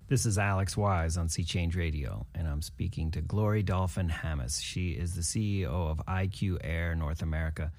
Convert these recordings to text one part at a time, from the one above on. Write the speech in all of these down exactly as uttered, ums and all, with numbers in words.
This is Alex Wise on Sea Change Radio, and I'm speaking to Glory Dolphin-Hammes. She is the C E O of I Q Air North America.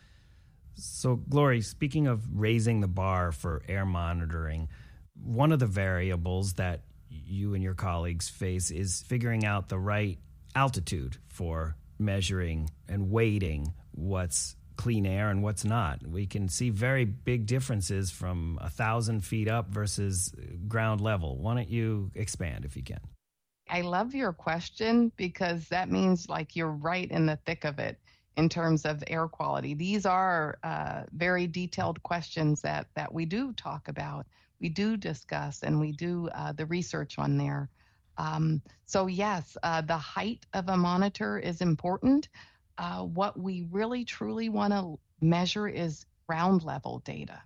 So, Glory, speaking of raising the bar for air monitoring, one of the variables that you and your colleagues face is figuring out the right altitude for measuring and weighting what's clean air and what's not. We can see very big differences from a thousand feet up versus ground level. Why don't you expand if you can? I love your question because that means like you're right in the thick of it in terms of air quality. These are uh, very detailed questions that, that we do talk about, we do discuss, and we do uh, the research on there. Um, so yes, uh, the height of a monitor is important. Uh, what we really truly want to measure is ground level data.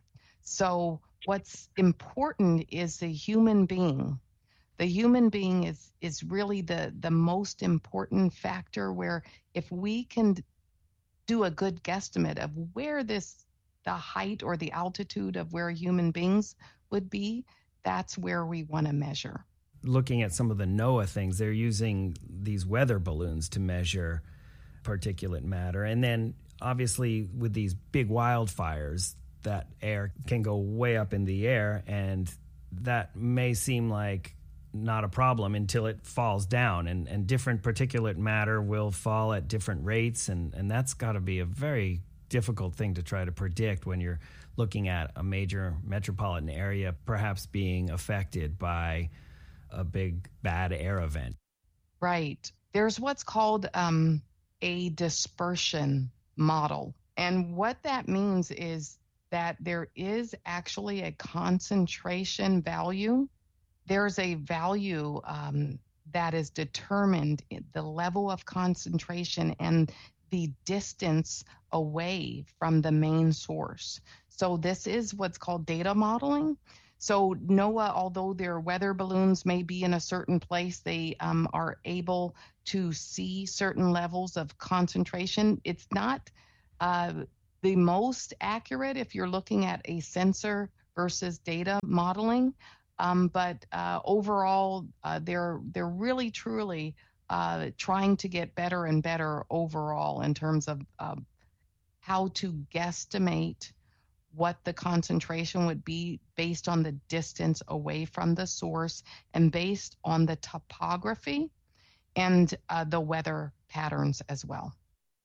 So what's important is the human being. The human being is is really the, the most important factor, where if we can do a good guesstimate of where this, the height or the altitude of where human beings would be, that's where we want to measure. Looking at some of the NOAA things, they're using these weather balloons to measure particulate matter. And then obviously with these big wildfires, that air can go way up in the air, and that may seem like not a problem until it falls down, and, and different particulate matter will fall at different rates, and, and that's got to be a very difficult thing to try to predict when you're looking at a major metropolitan area perhaps being affected by a big bad air event. Right. There's what's called um, a dispersion model. And what that means is that there is actually a concentration value. There's a value um, that is determined, the level of concentration and the distance away from the main source. So this is what's called data modeling. So NOAA, although their weather balloons may be in a certain place, they um, are able to see certain levels of concentration. It's not uh, the most accurate if you're looking at a sensor versus data modeling, um, but uh, overall, uh, they're they're really truly uh, trying to get better and better overall in terms of uh, how to guesstimate what the concentration would be based on the distance away from the source and based on the topography and uh, the weather patterns as well.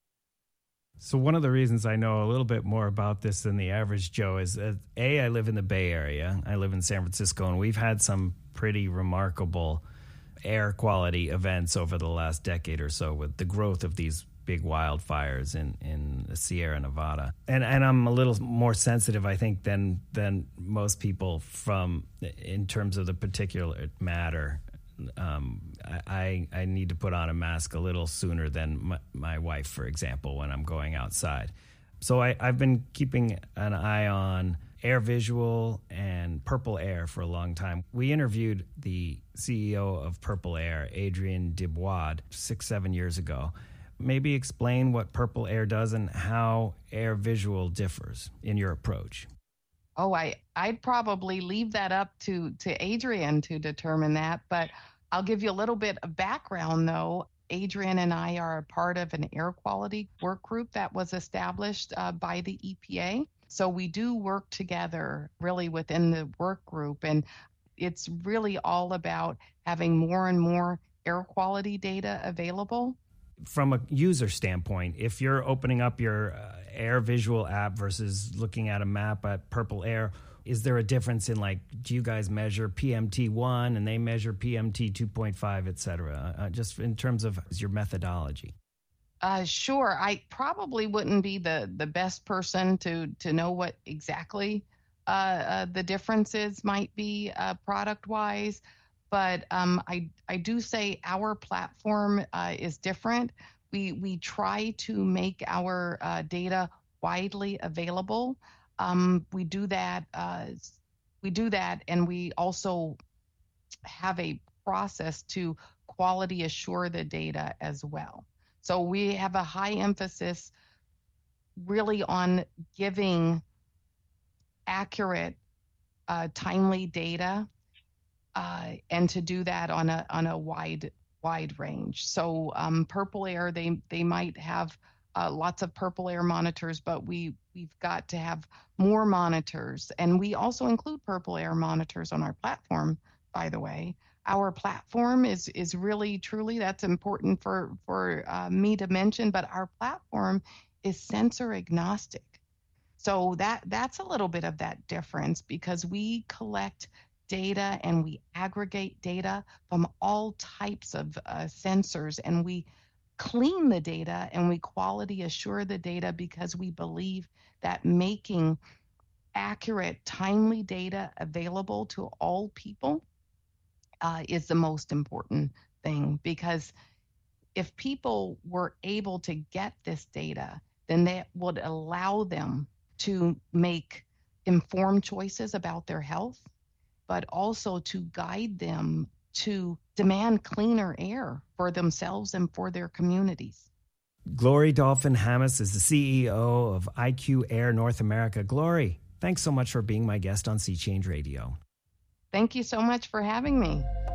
So one of the reasons I know a little bit more about this than the average Joe is, uh, A, I live in the Bay Area. I live in San Francisco, and we've had some pretty remarkable air quality events over the last decade or so with the growth of these big wildfires in, in the Sierra Nevada. And and I'm a little more sensitive, I think, than than most people from in terms of the particulate matter. Um, I, I need to put on a mask a little sooner than my, my wife, for example, when I'm going outside. So I, I've been keeping an eye on AirVisual and Purple Air for a long time. We interviewed the C E O of Purple Air, Adrian Dibwad, six, seven years ago. Maybe explain what Purple Air does and how AirVisual differs in your approach. Oh, I, I'd probably leave that up to, to Adrian to determine that, but I'll give you a little bit of background, though. Adrian and I are a part of an air quality work group that was established uh, by the E P A. So we do work together really within the work group, and it's really all about having more and more air quality data available. From a user standpoint, if you're opening up your uh, AirVisual app versus looking at a map at Purple Air, is there a difference in, like, do you guys measure P M T one and they measure P M T two point five, et cetera, uh, just in terms of your methodology? Uh, sure. I probably wouldn't be the, the best person to, to know what exactly uh, uh, the differences might be uh, product-wise. But um, I I do say our platform uh, is different. We we try to make our uh, data widely available. Um, we do that. Uh, we do that, and we also have a process to quality assure the data as well. So we have a high emphasis, really, on giving accurate, uh, timely data. uh, and to do that on a on a wide wide range. So um, Purple Air, they they might have uh, lots of Purple Air monitors, but we we've got to have more monitors, and we also include Purple Air monitors on our platform. By the way, our platform is is really truly, that's important for for uh, me to mention, but our platform is sensor agnostic. So that that's a little bit of that difference, because we collect data and we aggregate data from all types of uh, sensors, and we clean the data and we quality assure the data, because we believe that making accurate, timely data available to all people uh, is the most important thing. Because if people were able to get this data, then that would allow them to make informed choices about their health, but also to guide them to demand cleaner air for themselves and for their communities. Glory Dolphin-Hammes is the C E O of I Q Air North America. Glory, thanks so much for being my guest on Sea Change Radio. Thank you so much for having me.